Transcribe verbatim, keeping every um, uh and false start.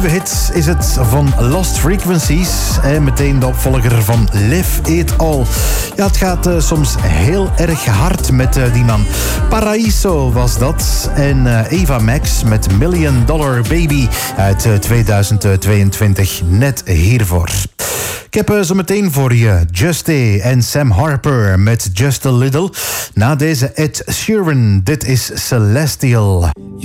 nieuwe hit is het van Lost Frequencies. En meteen de opvolger van Live It All. Ja, het gaat uh, soms heel erg hard met uh, die man. Paraíso was dat. En uh, Eva Max met Million Dollar Baby uit uh, tweeduizend tweeëntwintig. Net hiervoor. Ik heb uh, zo meteen voor je Justy en Sam Harper met Just a Little. Na deze Ed Sheeran. Dit is Celestial.